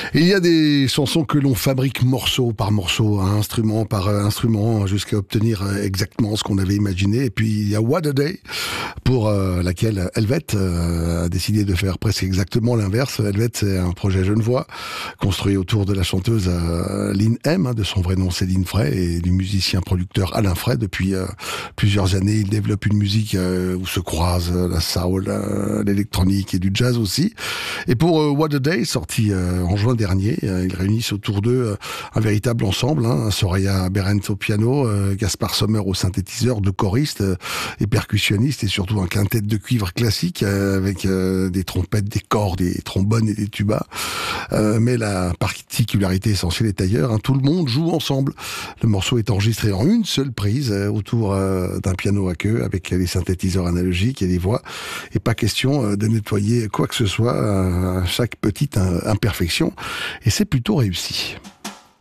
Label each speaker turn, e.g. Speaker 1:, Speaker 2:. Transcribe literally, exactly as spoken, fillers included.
Speaker 1: Il y a des chansons que l'on fabrique morceau par morceau, hein, instrument par euh, instrument, jusqu'à obtenir euh, exactement ce qu'on avait imaginé. Et puis il y a What a Day, pour euh, laquelle Helvet euh, a décidé de faire presque exactement l'inverse. Helvet, c'est un projet genevois, construit autour de la chanteuse euh, Lynn M, hein, de son vrai nom Céline Frey, et du musicien-producteur Alain Frey. Depuis euh, plusieurs années, il développe une musique euh, où se croisent euh, la soul, euh, l'électronique et du jazz aussi. Et pour euh, What a Day, sorti euh, en juin dernier, euh, ils réunissent autour d'eux euh, un véritable ensemble, hein, Soraya Berens au piano, euh, Gaspard Sommer au synthétiseur, deux choristes euh, et percussionnistes, et surtout un quintet de cuivre classique euh, avec euh, des trompettes, des cordes, des trombones et des tubas. Euh, mais la particularité essentielle est ailleurs, hein, tout le monde joue ensemble. Le morceau est enregistré en une seule prise euh, autour euh, d'un piano à queue avec les synthétiseurs analogiques et les voix, et pas question euh, de nettoyer quoi que ce soit, euh, chaque petite euh, imperfection, et c'est plutôt réussi.